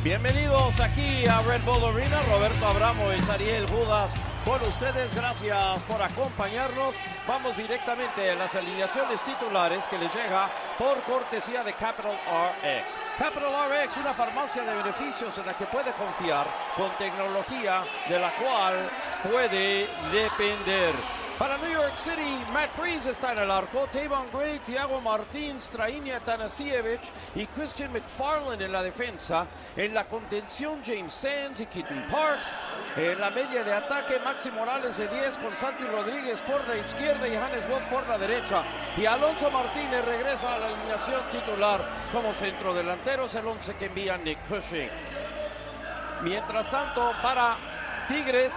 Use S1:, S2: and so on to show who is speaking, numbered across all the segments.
S1: Bienvenidos aquí a Red Bull Arena. Roberto Abramo y Ariel Judas con ustedes. Gracias por acompañarnos. Vamos directamente a las alineaciones titulares que les llega por cortesía de Capital RX. Capital RX, una farmacia de beneficios en la que puede confiar con tecnología de la cual puede depender. Para New York City, Matt Freese está en el arco, Tayvon Gray, Thiago Martins, Strainia Tanasiewicz y Christian McFarland en la defensa. En la contención, James Sands y Keaton Parks. En la media de ataque, Maxi Morales de 10 con Santi Rodríguez por la izquierda y Hannes Wolf por la derecha. Y Alonso Martínez regresa a la alineación titular como centrodelantero. Es el 11 que envía Nick Cushing. Mientras tanto, para Tigres,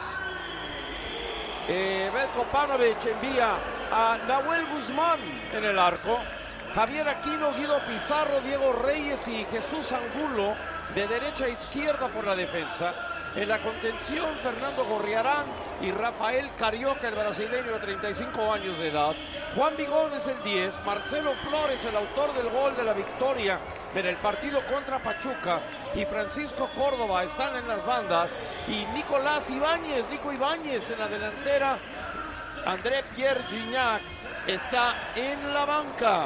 S1: Veljko Paunovic envía a Nahuel Guzmán en el arco, Javier Aquino, Guido Pizarro, Diego Reyes y Jesús Angulo de derecha a izquierda por la defensa. En la contención, Fernando Gorriarán y Rafael Carioca, el brasileño de 35 años de edad. Juan Vigón es el 10, Marcelo Flores, el autor del gol de la victoria en el partido contra Pachuca, y Francisco Córdoba están en las bandas, y Nico Ibáñez en la delantera. André Pierre Gignac está en la banca.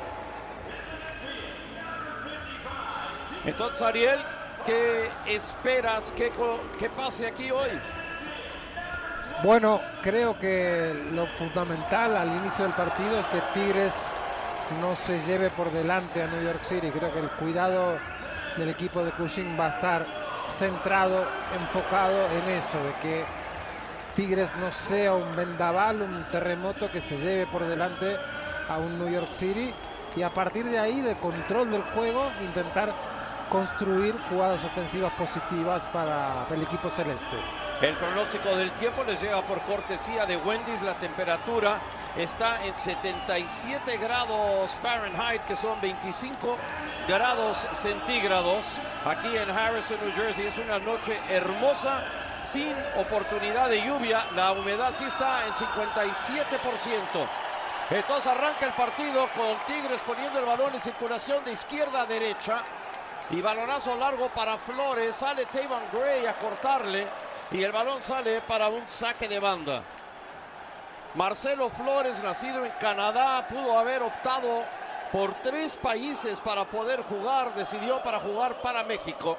S1: Entonces, Ariel, ¿qué esperas que pase aquí hoy?
S2: Bueno, creo que lo fundamental al inicio del partido es que Tigres no se lleve por delante a New York City. Creo que el cuidado del equipo de Cushing va a estar centrado, enfocado en eso, de que Tigres no sea un vendaval, un terremoto que se lleve por delante a un New York City, y a partir de ahí, de control del juego, intentar construir jugadas ofensivas positivas para el equipo celeste.
S1: El pronóstico del tiempo les llega por cortesía de Wendy's. La temperatura está en 77 grados Fahrenheit, que son 25 grados centígrados. Aquí en Harrison, New Jersey, es una noche hermosa, sin oportunidad de lluvia. La humedad sí está en 57%. Entonces arranca el partido con Tigres poniendo el balón en circulación de izquierda a derecha. Y balonazo largo para Flores. Sale Tayvon Gray a cortarle. Y el balón sale para un saque de banda. Marcelo Flores, nacido en Canadá, pudo haber optado por 3 países para poder jugar. Decidió jugar para México.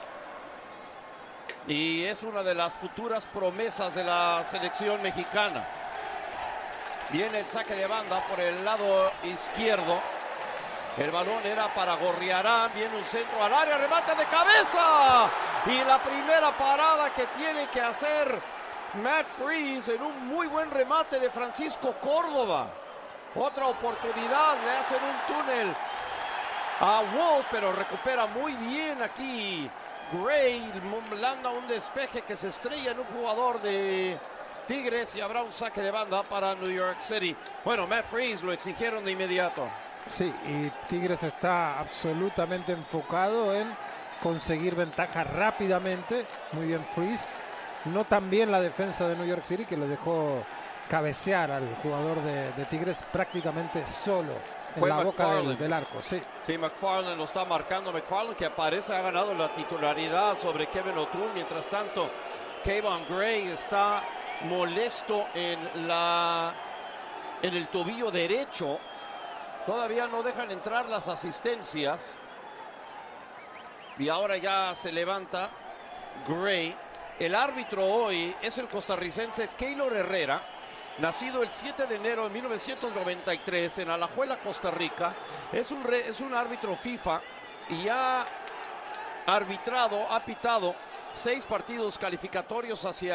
S1: Y es una de las futuras promesas de la selección mexicana. Viene el saque de banda por el lado izquierdo. El balón era para Gorriarán, viene un centro al área, remate de cabeza. Y la primera parada que tiene que hacer Matt Freese en un muy buen remate de Francisco Córdoba. Otra oportunidad, le hacen un túnel a Wolf, pero recupera muy bien aquí Gray. Landa un despeje que se estrella en un jugador de Tigres y habrá un saque de banda para New York City. Bueno, Matt Freese lo exigieron de inmediato.
S2: Sí, y Tigres está absolutamente enfocado en conseguir ventaja rápidamente. Muy bien Freese. No tan bien la defensa de New York City, que lo dejó cabecear al jugador de Tigres prácticamente solo en la boca del arco. Sí,
S1: McFarland lo está marcando. McFarland, que aparece, ha ganado la titularidad sobre Kevin O'Toole. Mientras tanto, Tayvon Gray está molesto en el tobillo derecho. Todavía no dejan entrar las asistencias. Y ahora ya se levanta Gray. El árbitro hoy es el costarricense Keylor Herrera, nacido el 7 de enero de 1993 en Alajuela, Costa Rica. Es un árbitro FIFA y ha pitado 6 partidos calificatorios hacia